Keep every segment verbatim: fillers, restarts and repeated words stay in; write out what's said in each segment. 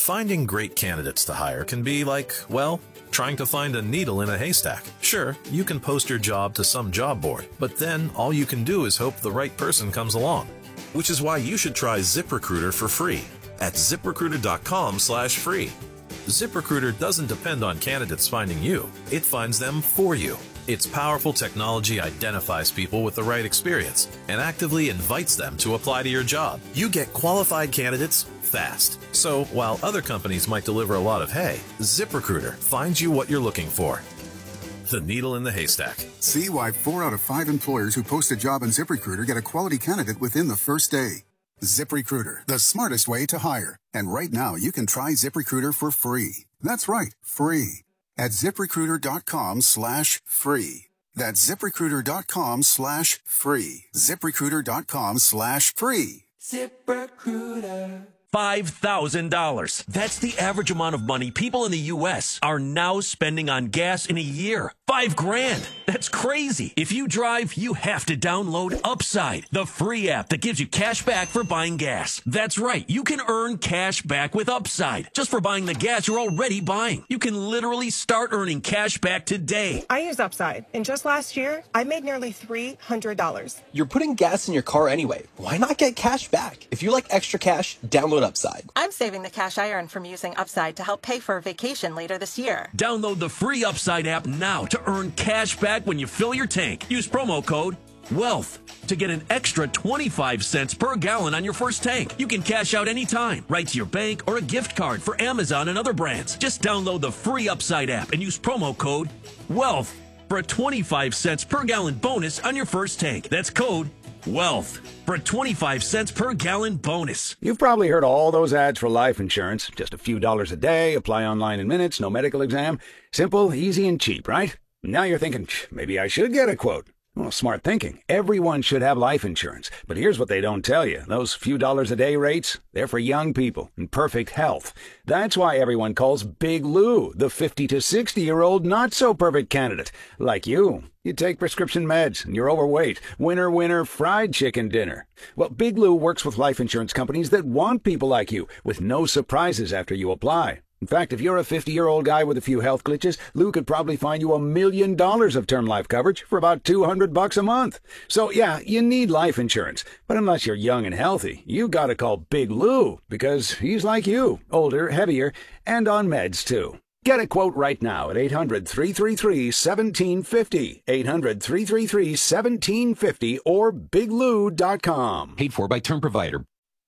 Finding great candidates to hire can be like, well, trying to find a needle in a haystack. Sure, you can post your job to some job board, but then all you can do is hope the right person comes along. Which is why you should try ZipRecruiter for free at ZipRecruiter.com slash free. ZipRecruiter doesn't depend on candidates finding you. It finds them for you. Its powerful technology identifies people with the right experience and actively invites them to apply to your job. You get qualified candidates fast. So while other companies might deliver a lot of hay, ZipRecruiter finds you what you're looking for. The needle in the haystack. See why four out of five employers who post a job on ZipRecruiter get a quality candidate within the first day. ZipRecruiter, the smartest way to hire. And right now, you can try ZipRecruiter for free. That's right, free. At ZipRecruiter.com slash free. That's ZipRecruiter.com slash free. ZipRecruiter.com slash free. ZipRecruiter. five thousand dollars. That's the average amount of money people in the U S are now spending on gas in a year. Five grand. That's crazy. If you drive, you have to download Upside, the free app that gives you cash back for buying gas. That's right. You can earn cash back with Upside just for buying the gas you're already buying. You can literally start earning cash back today. I use Upside, and just last year, I made nearly three hundred dollars. You're putting gas in your car anyway. Why not get cash back? If you like extra cash, download Upside. I'm saving the cash I earn from using Upside to help pay for a vacation later this year. Download the free Upside app now to earn cash back when you fill your tank. Use promo code WEALTH to get an extra twenty-five cents per gallon on your first tank. You can cash out anytime, right to your bank or a gift card for Amazon and other brands. Just download the free Upside app and use promo code WEALTH for a twenty-five cents per gallon bonus on your first tank. That's code WEALTH for a twenty-five cents per gallon bonus. You've probably heard all those ads for life insurance. Just a few dollars a day, apply online in minutes, no medical exam. Simple, easy, and cheap, right? Now you're thinking, maybe I should get a quote. Well, smart thinking. Everyone should have life insurance. But here's what they don't tell you. Those few dollars a day rates, they're for young people in perfect health. That's why everyone calls Big Lou the fifty to sixty-year-old not-so-perfect candidate. Like you. You take prescription meds, and you're overweight. Winner, winner, fried chicken dinner. Well, Big Lou works with life insurance companies that want people like you, with no surprises after you apply. In fact, if you're a fifty-year-old guy with a few health glitches, Lou could probably find you a million dollars of term life coverage for about two hundred bucks a month. So, yeah, you need life insurance. But unless you're young and healthy, you gotta call Big Lou, because he's like you, older, heavier, and on meds, too. Get a quote right now at eight hundred, three three three, one seven five zero, eight hundred, three three three, one seven five zero, or big lou dot com. Paid for by term provider.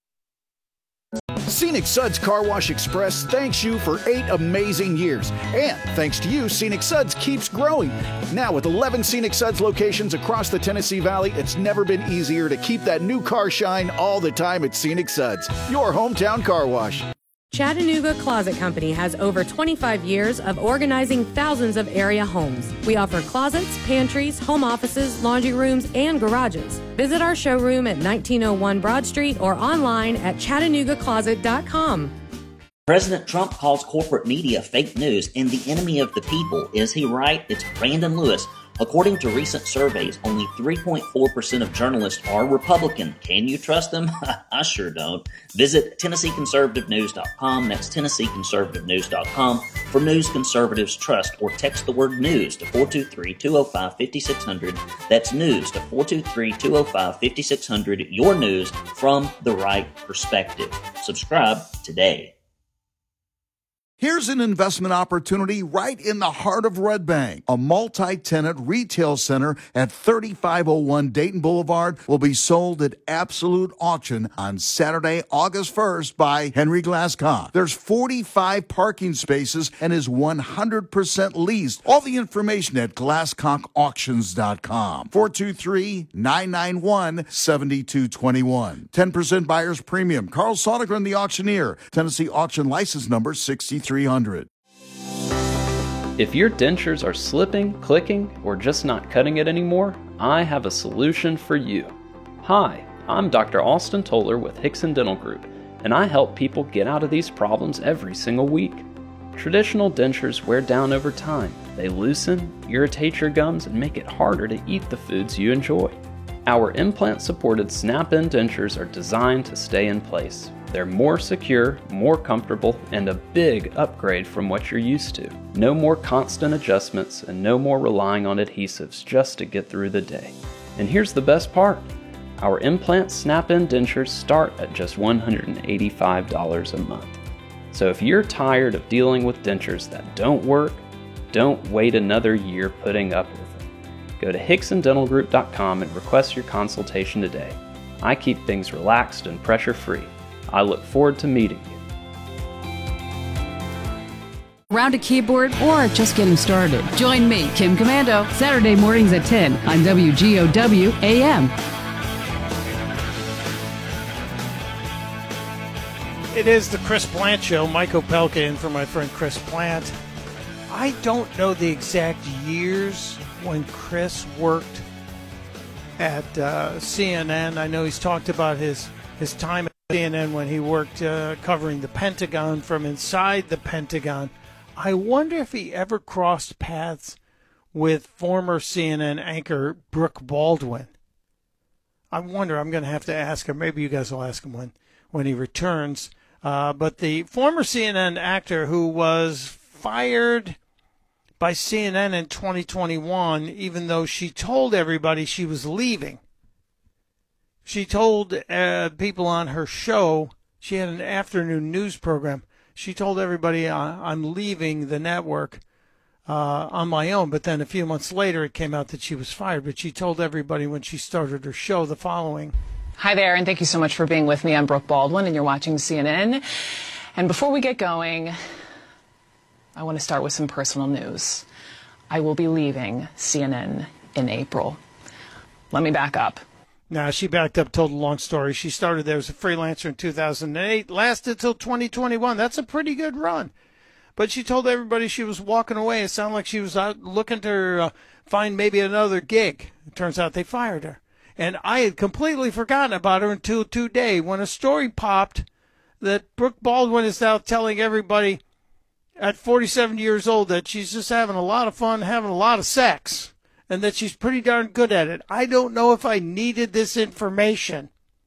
Scenic Suds Car Wash Express thanks you for eight amazing years. And thanks to you, Scenic Suds keeps growing. Now with eleven Scenic Suds locations across the Tennessee Valley, it's never been easier to keep that new car shine all the time at Scenic Suds, your hometown car wash. Chattanooga Closet Company has over twenty-five years of organizing thousands of area homes. We offer closets, pantries, home offices, laundry rooms, and garages. Visit our showroom at nineteen oh one Broad Street or online at chattanooga closet dot com. President Trump calls corporate media fake news and the enemy of the people. Is he right? It's Brandon Lewis. According to recent surveys, only three point four percent of journalists are Republican. Can you trust them? I sure don't. Visit Tennessee Conservative News dot com. That's Tennessee Conservative News dot com for news conservatives trust, or text the word news to four two three, two oh five, five six zero zero. That's news to four two three, two oh five, five six zero zero. Your news from the right perspective. Subscribe today. Here's an investment opportunity right in the heart of Red Bank. A multi-tenant retail center at thirty-five oh one Dayton Boulevard will be sold at absolute auction on Saturday, August first by Henry Glasscock. There's forty-five parking spaces and is one hundred percent leased. All the information at glasscock auctions dot com. four two three, nine nine one, seven two two one. ten percent buyer's premium. Carl Sodergren, the auctioneer. Tennessee auction license number sixty-three hundred. If your dentures are slipping, clicking, or just not cutting it anymore, I have a solution for you. Hi, I'm Doctor Austin Toller with Hickson Dental Group, and I help people get out of these problems every single week. Traditional dentures wear down over time. They loosen, irritate your gums, and make it harder to eat the foods you enjoy. Our implant-supported snap-in dentures are designed to stay in place. They're more secure, more comfortable, and a big upgrade from what you're used to. No more constant adjustments and no more relying on adhesives just to get through the day. And here's the best part. Our implant snap-in dentures start at just one hundred eighty-five dollars a month. So if you're tired of dealing with dentures that don't work, don't wait another year putting up with them. Go to Hickson Dental Group dot com and request your consultation today. I keep things relaxed and pressure-free. I look forward to meeting you. Around a keyboard or just getting started? Join me, Kim Commando, Saturday mornings at ten on W G O W A M. It is the Chris Plant Show. Mike Opelka in for my friend Chris Plant. I don't know the exact years when Chris worked at uh, C N N. I know he's talked about his, his time at C N N when he worked uh, covering the Pentagon from inside the Pentagon. I wonder if he ever crossed paths with former C N N anchor Brooke Baldwin. I wonder. I'm going to have to ask him. Maybe you guys will ask him when, when he returns. Uh, but the former C N N actor who was fired by C N N in twenty twenty-one, even though she told everybody she was leaving. She told uh, people on her show, she had an afternoon news program, she told everybody, uh, I'm leaving the network uh, on my own. But then a few months later, it came out that she was fired. But she told everybody when she started her show the following. Hi there, and thank you so much for being with me. I'm Brooke Baldwin, and you're watching C N N. And before we get going, I want to start with some personal news. I will be leaving C N N in April. Let me back up. Now, she backed up, told a long story. She started there as a freelancer in two thousand eight, lasted till twenty twenty-one. That's a pretty good run. But she told everybody she was walking away. It sounded like she was out looking to uh, find maybe another gig. It turns out they fired her. And I had completely forgotten about her until today when a story popped that Brooke Baldwin is now telling everybody at forty-seven years old that she's just having a lot of fun, having a lot of sex, and that she's pretty darn good at it. I don't know if I needed this information.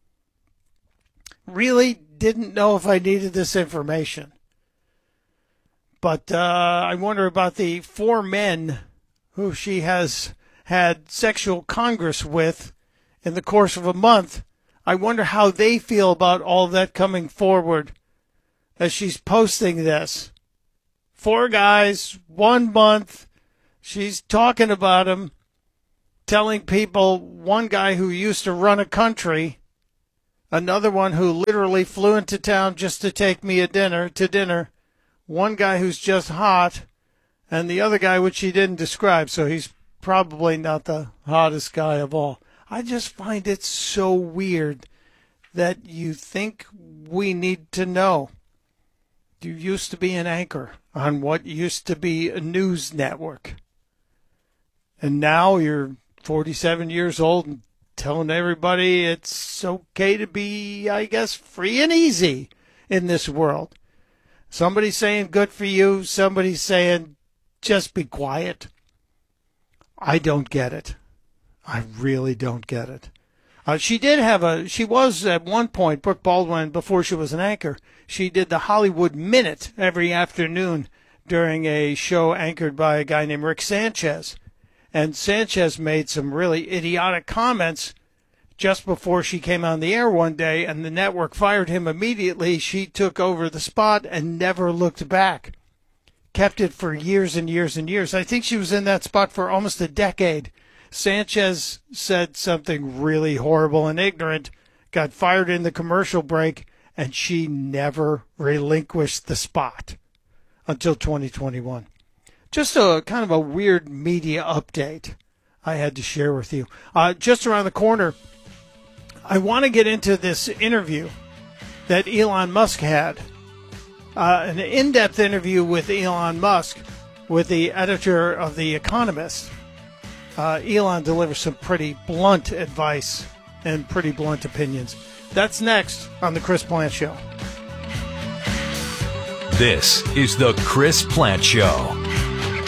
Really didn't know if I needed this information. But uh, I wonder about the four men who she has had sexual congress with in the course of a month. I wonder how they feel about all that coming forward as she's posting this. Four guys, one month. She's talking about them, telling people, one guy who used to run a country, another one who literally flew into town just to take me a dinner to dinner, one guy who's just hot, and the other guy which she didn't describe, so he's probably not the hottest guy of all. I just find it so weird that you think we need to know. You used to be an anchor on what used to be a news network. And now you're forty-seven years old and telling everybody it's okay to be, I guess, free and easy in this world. Somebody's saying good for you. Somebody's saying just be quiet. I don't get it. I really don't get it. Uh, she did have a, she was at one point, Brooke Baldwin, before she was an anchor, she did the Hollywood Minute every afternoon during a show anchored by a guy named Rick Sanchez. And Sanchez made some really idiotic comments just before she came on the air one day, and the network fired him immediately. She took over the spot and never looked back. Kept it for years and years and years. I think she was in that spot for almost a decade. Sanchez said something really horrible and ignorant, got fired in the commercial break, and she never relinquished the spot until twenty twenty-one. Just a kind of a weird media update I had to share with you. Uh, just around the corner, I want to get into this interview that Elon Musk had. Uh, an in-depth interview with Elon Musk, with the editor of The Economist. Uh, Elon delivers some pretty blunt advice and pretty blunt opinions. That's next on The Chris Plant Show. This is The Chris Plant Show.